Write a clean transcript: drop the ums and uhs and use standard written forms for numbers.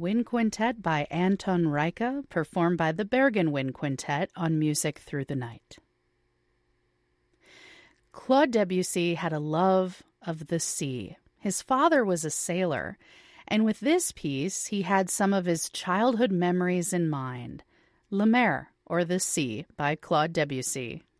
Wind Quintet by Anton Reicha, performed by the Bergen Wind Quintet on Music Through the Night. Claude Debussy had a love of the sea. His father was a sailor, and with this piece, he had some of his childhood memories in mind. La Mer, or The Sea, by Claude Debussy.